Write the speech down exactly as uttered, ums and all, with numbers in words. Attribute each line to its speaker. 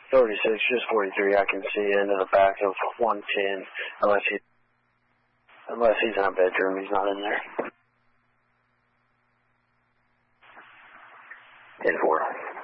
Speaker 1: thirty-six, just forty-three. I can see into the back of one ten, unless he, unless he's in a bedroom. He's not in there. ten four.